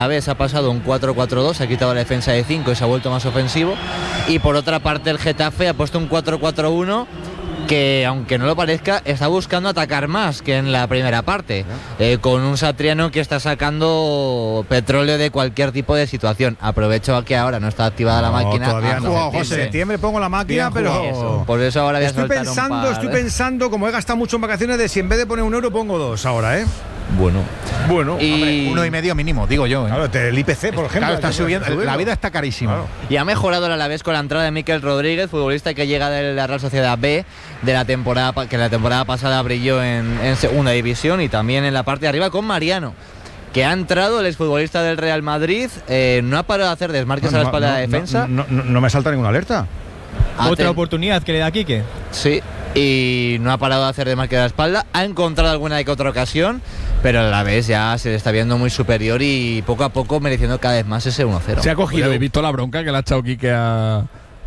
Alavés ha pasado un 4-4-2, ha quitado la defensa de 5 y se ha vuelto más ofensivo. Y por otra parte el Getafe ha puesto un 4-4-1 que, aunque no lo parezca, está buscando atacar más que en la primera parte, con un Satriano que está sacando petróleo de cualquier tipo de situación. Aprovecho que ahora no está activada la máquina. Todavía no. En septiembre pongo la máquina, Bien, pero eso. Por eso ahora voy a estoy pensando, como he gastado mucho en vacaciones, de si en vez de poner 1 euro pongo 2 ahora, ¿eh? Bueno, y 1,5 mínimo, digo yo. Claro, el IPC, por ejemplo. Claro, está subiendo. La vida está carísima. Claro. Y ha mejorado el Alavés con la entrada de Mikel Rodríguez, futbolista que llega de la Real Sociedad B, de la temporada que la temporada pasada brilló en segunda división, y también en la parte de arriba con Mariano, que ha entrado, el exfutbolista del Real Madrid, no ha parado de hacer desmarques a la espalda de la defensa. No me salta ninguna alerta. Otra oportunidad que le da Quique. Sí, y no ha parado de hacer desmarques a la espalda, ha encontrado alguna que otra ocasión, pero a la vez ya se le está viendo muy superior y poco a poco mereciendo cada vez más ese 1-0. Se ha cogido. ¿Habéis visto la bronca que le ha echado Quique al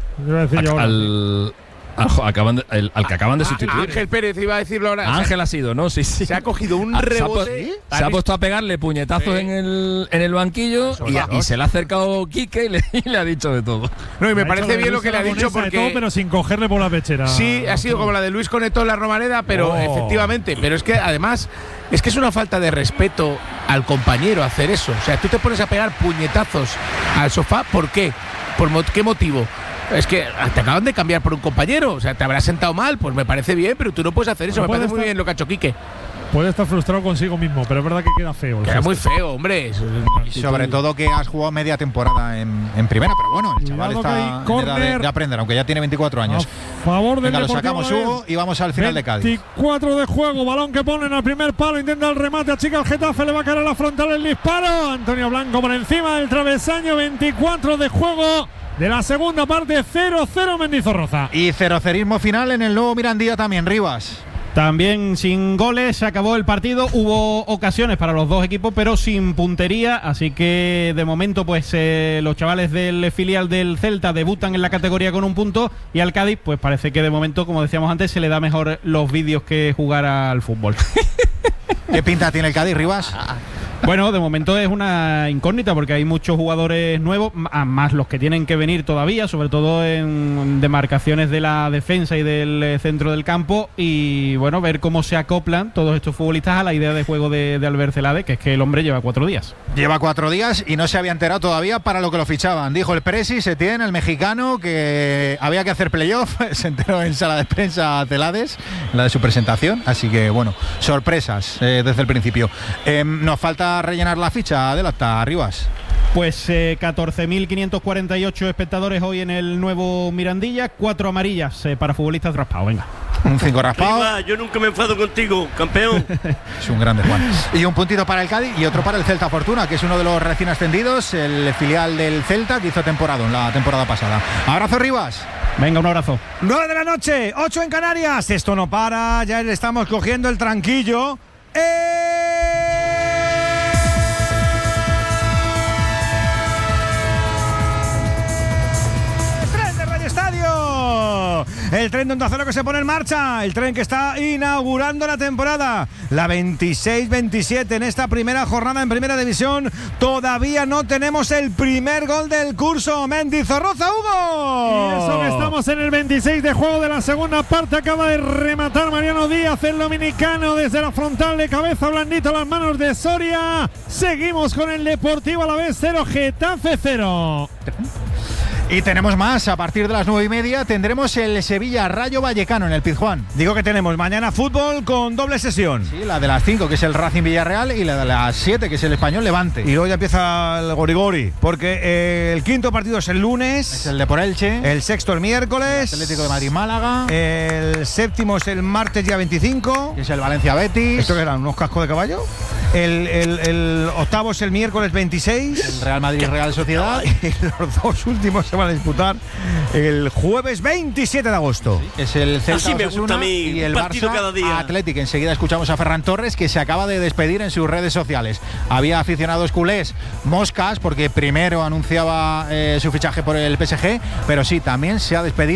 que acaban de sustituir? Ángel Pérez iba a decirlo ahora. Ángel ha sido, ¿no? Sí. Se ha cogido un rebote. Se ha puesto a pegarle puñetazos en el banquillo y se le ha acercado Quique y le ha dicho de todo. No, y me parece bien lo que le ha dicho porque… Todo, pero sin cogerle por la pechera. Sí, ha sido como la de Luis Conectó en la Romareda, pero efectivamente. Pero es que además es una falta de respeto al compañero hacer eso. O sea, tú te pones a pegar puñetazos al sofá, ¿por qué? ¿Por qué motivo? Es que te acaban de cambiar por un compañero, o sea, te habrás sentado mal, pues me parece bien, pero tú no puedes hacer eso, me parece muy bien lo que ha hecho Quique. Puede estar frustrado consigo mismo, pero es verdad que queda feo. Queda muy feo, hombre. Y sobre todo que has jugado media temporada en primera, pero bueno, el chaval está en edad de aprender, aunque ya tiene 24 años. A favor del Venga, lo Deportivo sacamos, Alavés. Hugo, y vamos al final de Cádiz. 24 de juego, balón que ponen al primer palo, intenta el remate, achica el Getafe, le va a caer a la frontal el disparo. Antonio Blanco por encima del travesaño, 24 de juego de la segunda parte, 0-0 Mendizorroza. Y 0-0ismo final en el nuevo Mirandilla también, Rivas. También sin goles, se acabó el partido, hubo ocasiones para los dos equipos, pero sin puntería, así que de momento pues los chavales del filial del Celta debutan en la categoría con un punto, y al Cádiz pues parece que de momento, como decíamos antes, se le da mejor los vídeos que jugar al fútbol. ¿Qué pinta tiene el Cádiz, Rivas? Bueno, de momento es una incógnita porque hay muchos jugadores nuevos, más los que tienen que venir todavía, sobre todo en demarcaciones de la defensa y del centro del campo, y bueno, ver cómo se acoplan todos estos futbolistas a la idea de juego de Albert Celade, que es que el hombre lleva 4 días. Lleva 4 días y no se había enterado todavía para lo que lo fichaban. Dijo el Presi, Setién, el mexicano, que había que hacer playoff. Se enteró en sala de prensa Celades, la de su presentación, así que bueno, sorpresas desde el principio. Nos falta rellenar la ficha del acta, Rivas. Pues 14.548 espectadores hoy en el nuevo Mirandilla, 4 amarillas para futbolistas raspados. Venga. Un 5 raspado. Riva, yo nunca me enfado contigo, campeón. Es un grande, Juan. Y un puntito para el Cádiz y otro para el Celta Fortuna, que es uno de los recién ascendidos, el filial del Celta, que hizo temporada en la temporada pasada. Abrazo, Rivas. Venga, un abrazo. 9 de la noche, 8 en Canarias. Esto no para, ya le estamos cogiendo el tranquillo. El tren de Onda Cero que se pone en marcha, el tren que está inaugurando la temporada, la 26-27 en esta primera jornada en Primera División. Todavía no tenemos el primer gol del curso. Mendizorroza, Hugo. Y eso que estamos en el 26 de juego de la segunda parte. Acaba de rematar Mariano Díaz, el dominicano, desde la frontal de cabeza, blandito a las manos de Soria. Seguimos con el Deportivo Alavés 0, Getafe 0. Y tenemos más, a partir de las 9:30 tendremos el Sevilla Rayo Vallecano en el Pizjuán. Digo que tenemos mañana fútbol con doble sesión. Sí, la de las 5 que es el Racing Villarreal y la de las 7 que es el Español Levante. Y hoy ya empieza el gorigori, porque el quinto partido es el lunes. Es el de por Elche. El sexto el miércoles. El Atlético de Madrid Málaga. El séptimo es el martes día 25. Que es el Valencia Betis. ¿Esto qué eran? ¿Unos cascos de caballo? El octavo es el miércoles 26. El Real Madrid Real Sociedad. Y los dos últimos se van a disputar el jueves 27 de agosto. Sí, es el Celta Así me Osasuna gusta a mí, y el un partido Barça cada día. Athletic. Enseguida escuchamos a Ferran Torres, que se acaba de despedir en sus redes sociales. Había aficionados culés moscas porque primero anunciaba su fichaje por el PSG, pero sí, también se ha despedido